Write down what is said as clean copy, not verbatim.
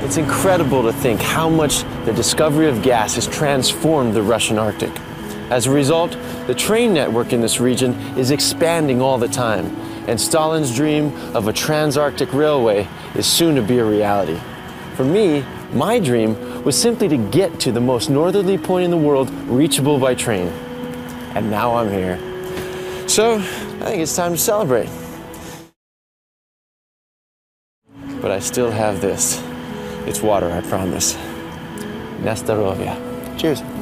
It's incredible to think how much the discovery of gas has transformed the Russian Arctic. As a result, the train network in this region is expanding all the time, and Stalin's dream of a trans-Arctic railway is soon to be a reality. For me, my dream was simply to get to the most northerly point in the world reachable by train. And now I'm here. So, I think it's time to celebrate. But I still have this. It's water, I promise. Na zdrowie. Cheers.